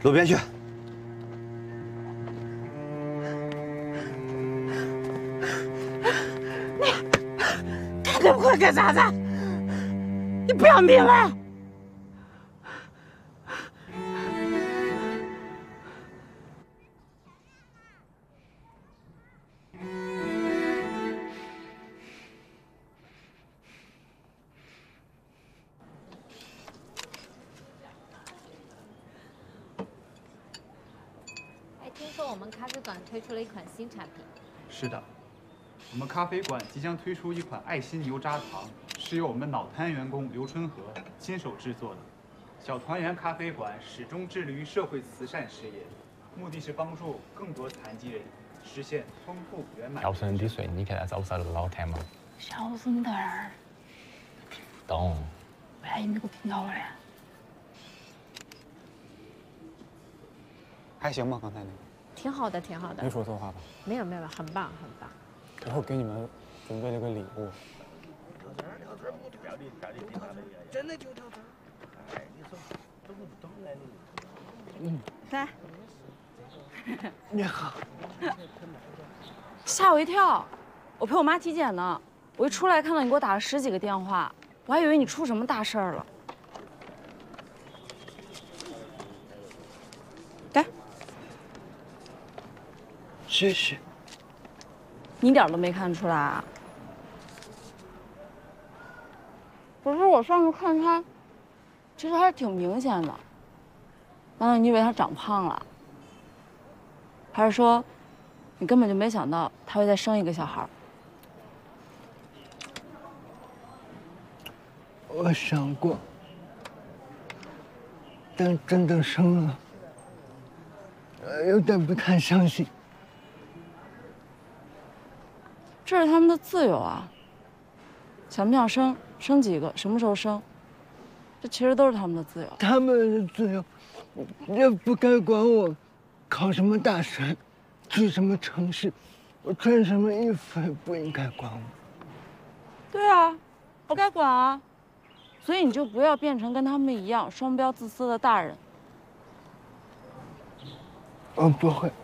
路边去。 你看那么快干啥子？你不要命了？ 听说我们咖啡馆推出了一款新产品。 是的，我们咖啡馆即将推出一款爱心油渣糖，是由我们脑瘫员工刘春和亲手制作的。小团圆咖啡馆始终致力于社会慈善事业，目的是帮助更多残疾人实现丰富圆满。 小声啲说，你看在早上那个老太吗？ 小声点儿。 听不懂。 万一那个听到了呀？ 还行吧，刚才那个。 挺好的，挺好的。 没说错话吧？ 没有，没有，很棒，很棒。 待会儿给你们准备了个礼物。 真的就跳绳。哎，你说懂不懂来的？ 来。 你好。 吓我一跳，我陪我妈体检呢，我一出来看到你给我打了10几个电话，我还以为你出什么大事儿了。来。 谢谢。 你一点都没看出来啊？可是我上次看他，其实还是挺明显的。难道你以为他长胖了？还是说，你根本就没想到他会再生一个小孩？ 我想过，但真的生了，有点不太相信。 这是他们的自由啊，想不想生，生几个，什么时候生，这其实都是他们的自由。 他们的自由，也不该管我考什么大学，去什么城市，我穿什么衣服也不应该管我。 对啊，不该管啊，所以你就不要变成跟他们一样双标自私的大人。 我不会。